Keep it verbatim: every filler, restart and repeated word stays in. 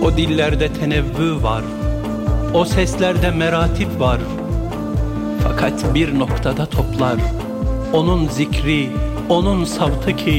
O dillerde tenevvü var, o seslerde meratip var. Fakat bir noktada toplar, onun zikri, onun savtı ki